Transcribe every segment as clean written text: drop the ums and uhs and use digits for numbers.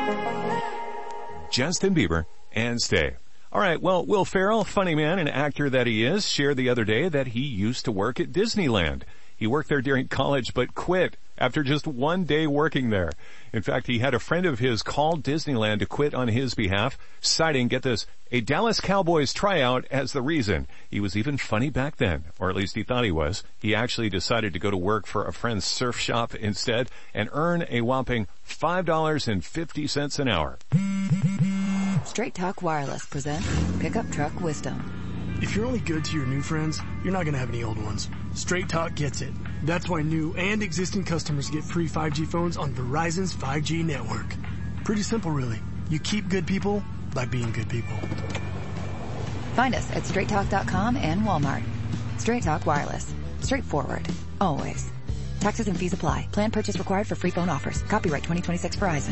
Justin Bieber and Stay. All right, well, Will Ferrell, funny man and actor that he is, shared the other day that he used to work at Disneyland. He worked there during college but quit after just one day working there. In fact, he had a friend of his call Disneyland to quit on his behalf, citing, get this, a Dallas Cowboys tryout as the reason. He was even funny back then, or at least he thought he was. He actually decided to go to work for a friend's surf shop instead and earn a whopping $5.50 an hour. Straight Talk Wireless presents Pickup Truck Wisdom. If you're only good to your new friends, you're not going to have any old ones. Straight Talk gets it. That's why new and existing customers get free 5G phones on Verizon's 5G network. Pretty simple, really. You keep good people by being good people. Find us at straighttalk.com and Walmart. Straight Talk Wireless. Straightforward. Always. Taxes and fees apply. Plan purchase required for free phone offers. Copyright 2026 Verizon.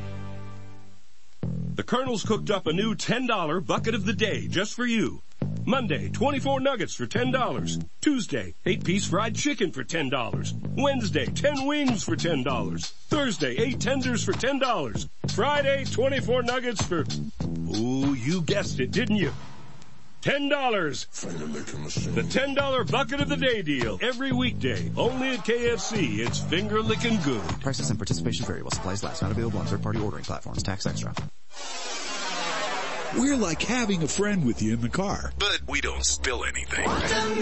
The Colonel's cooked up a new $10 bucket of the day just for you. Monday, 24 nuggets for $10. Tuesday, 8-piece fried chicken for $10. Wednesday, 10 wings for $10. Thursday, 8 tenders for $10. Friday, 24 nuggets for, ooh, you guessed it, didn't you? $10. The $10 bucket of the day deal. Every weekday. Only at KFC. It's finger licking good. Prices and participation vary while supplies last. Not available on third-party ordering platforms. Tax extra. We're like having a friend with you in the car, but we don't spill anything.